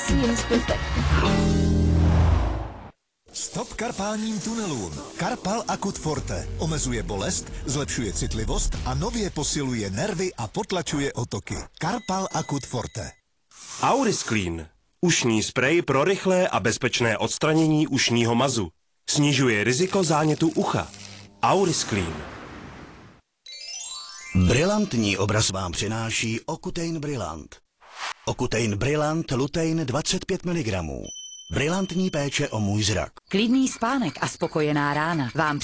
Seen zbytek. Stop karpálním tunelům. Karpal Akut Forte omezuje bolest, zlepšuje citlivost a nově posiluje nervy a potlačuje otoky. Karpal Akut Forte. Aurisclean. Ušní sprej pro rychlé a bezpečné odstranění ušního mazu. Snižuje riziko zánětu ucha. Aurisclean. Brilantní obraz vám přináší Ocutein Brillant. Ocutein Brillant lutein 25 mg. Brilantní péče o můj zrak. Klidný spánek a spokojená rána vám